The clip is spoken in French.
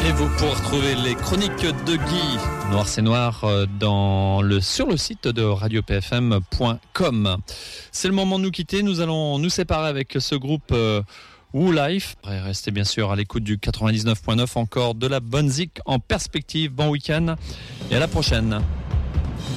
Et vous pourrez retrouver les chroniques de Guy, Noir c'est Noir, sur le site de radiopfm.com. C'est le moment de nous quitter. Nous allons nous séparer avec ce groupe Woo Life. Restez bien sûr à l'écoute du 99.9, encore de la bonne zik en perspective. Bon week-end et à la prochaine.